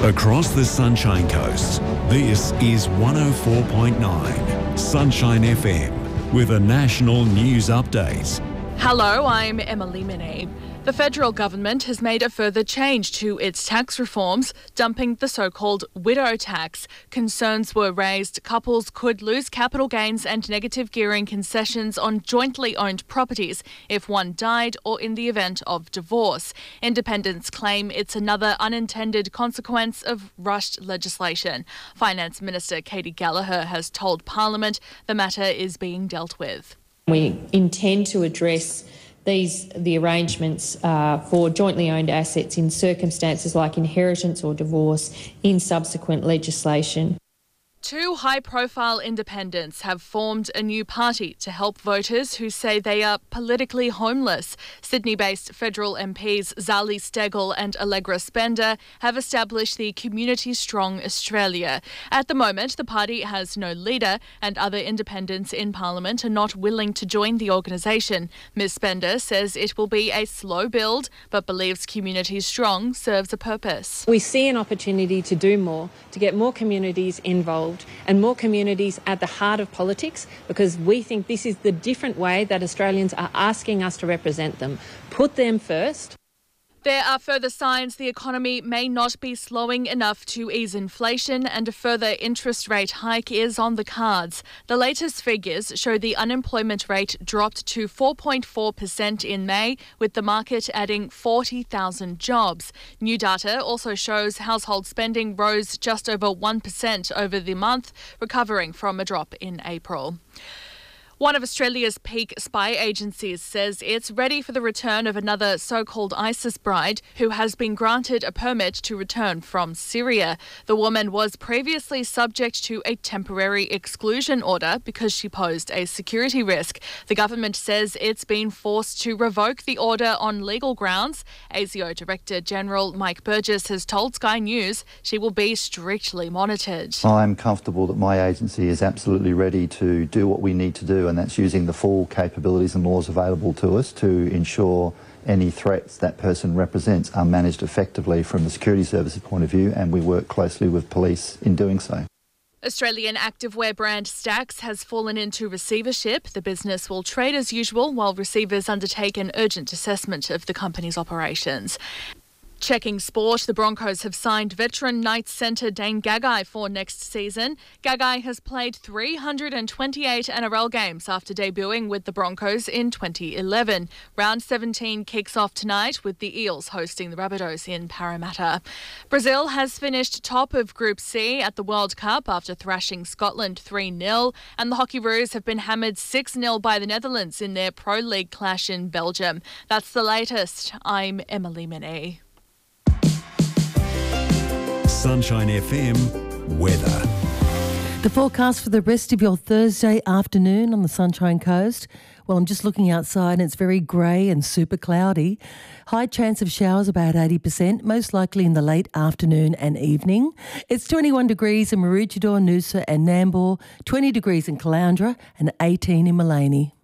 Across the Sunshine Coast, this is 104.9 Sunshine FM with a national news update. Hello, I'm Emily Minnie. The federal government has made a further change to its tax reforms, dumping the so-called widow tax. Concerns were raised couples could lose capital gains and negative gearing concessions on jointly owned properties if one died or in the event of divorce. Independents claim it's another unintended consequence of rushed legislation. Finance Minister Katie Gallagher has told Parliament the matter is being dealt with. We intend to address the arrangements for jointly owned assets in circumstances like inheritance or divorce in subsequent legislation. Two high-profile independents have formed a new party to help voters who say they are politically homeless. Sydney-based federal MPs Zali Steggall and Allegra Spender have established the Community Strong Australia. At the moment, the party has no leader and other independents in Parliament are not willing to join the organisation. Ms Spender says it will be a slow build but believes Community Strong serves a purpose. We see an opportunity to do more, to get more communities involved and more communities at the heart of politics, because we think this is the different way that Australians are asking us to represent them. Put them first. There are further signs the economy may not be slowing enough to ease inflation, and a further interest rate hike is on the cards. The latest figures show the unemployment rate dropped to 4.4% in May, with the market adding 40,000 jobs. New data also shows household spending rose just over 1% over the month, recovering from a drop in April. One of Australia's peak spy agencies says it's ready for the return of another so-called ISIS bride who has been granted a permit to return from Syria. The woman was previously subject to a temporary exclusion order because she posed a security risk. The government says it's been forced to revoke the order on legal grounds. ASIO Director General Mike Burgess has told Sky News she will be strictly monitored. I'm comfortable that my agency is absolutely ready to do what we need to do, and that's using the full capabilities and laws available to us to ensure any threats that person represents are managed effectively from the security services point of view, and we work closely with police in doing so. Australian activewear brand Stax has fallen into receivership. The business will trade as usual while receivers undertake an urgent assessment of the company's operations. Checking sport, the Broncos have signed veteran Knights centre Dane Gagai for next season. Gagai has played 328 NRL games after debuting with the Broncos in 2011. Round 17 kicks off tonight with the Eels hosting the Rabbitohs in Parramatta. Brazil has finished top of Group C at the World Cup after thrashing Scotland 3-0, and the Hockeyroos have been hammered 6-0 by the Netherlands in their Pro League clash in Belgium. That's the latest. I'm Emily Minnie. Sunshine FM weather. The forecast for the rest of your Thursday afternoon on the Sunshine Coast. Well, I'm just looking outside and it's very grey and super cloudy. High chance of showers, about 80%, most likely in the late afternoon and evening. It's 21 degrees in Maroochydore, Noosa and Nambour, 20 degrees in Caloundra and 18 in Maleny.